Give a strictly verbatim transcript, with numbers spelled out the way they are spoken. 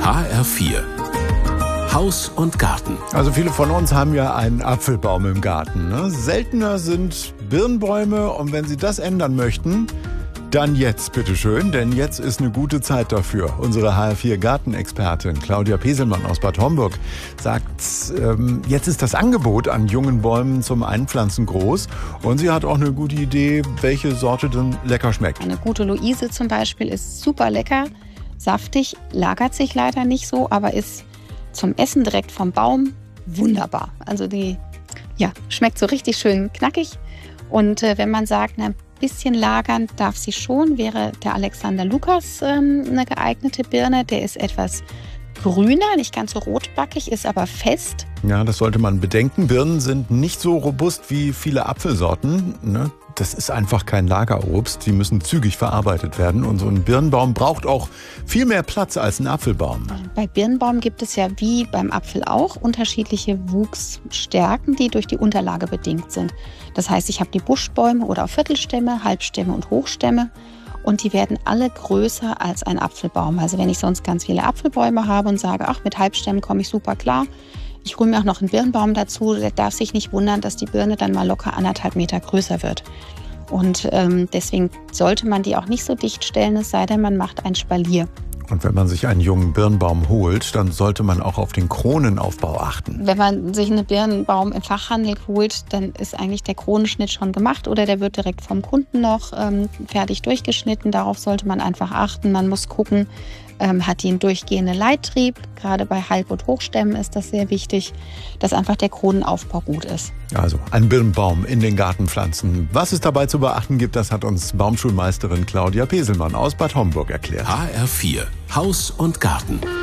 H R vier Haus und Garten. Also viele von uns haben ja einen Apfelbaum im Garten. Ne? Seltener sind Birnbäume, und wenn Sie das ändern möchten, dann jetzt bitteschön, denn jetzt ist eine gute Zeit dafür. Unsere H R vier Gartenexpertin Claudia Peselmann aus Bad Homburg sagt, ähm, jetzt ist das Angebot an jungen Bäumen zum Einpflanzen groß, und sie hat auch eine gute Idee, welche Sorte denn lecker schmeckt. Eine gute Luise zum Beispiel ist super lecker, saftig, lagert sich leider nicht so, aber ist zum Essen direkt vom Baum wunderbar. Also die ja, schmeckt so richtig schön knackig, und äh, wenn man sagt, na, bisschen lagern darf sie schon, wäre der Alexander Lukas ähm, eine geeignete Birne. Der ist etwas grüner, nicht ganz so rotbackig, ist aber fest. Ja, das sollte man bedenken. Birnen sind nicht so robust wie viele Apfelsorten. Ne? Das ist einfach kein Lagerobst. Die müssen zügig verarbeitet werden. Und so ein Birnbaum braucht auch viel mehr Platz als ein Apfelbaum. Bei Birnbaum gibt es ja wie beim Apfel auch unterschiedliche Wuchsstärken, die durch die Unterlage bedingt sind. Das heißt, ich habe die Buschbäume oder auch Viertelstämme, Halbstämme und Hochstämme. Und die werden alle größer als ein Apfelbaum. Also wenn ich sonst ganz viele Apfelbäume habe und sage, ach, mit Halbstämmen komme ich super klar, ich rühre mir auch noch einen Birnbaum dazu, der darf sich nicht wundern, dass die Birne dann mal locker anderthalb Meter größer wird. Und ähm, deswegen sollte man die auch nicht so dicht stellen, es sei denn, man macht ein Spalier. Und wenn man sich einen jungen Birnbaum holt, dann sollte man auch auf den Kronenaufbau achten. Wenn man sich einen Birnbaum im Fachhandel holt, dann ist eigentlich der Kronenschnitt schon gemacht oder der wird direkt vom Kunden noch ähm, fertig durchgeschnitten. Darauf sollte man einfach achten. Man muss gucken, ähm, hat die einen durchgehenden Leittrieb. Gerade bei Halb- und Hochstämmen ist das sehr wichtig, dass einfach der Kronenaufbau gut ist. Also ein Birnbaum in den Garten pflanzen. Was es dabei zu beachten gibt, das hat uns Baumschulmeisterin Claudia Peselmann aus Bad Homburg erklärt. H R vier Haus und Garten.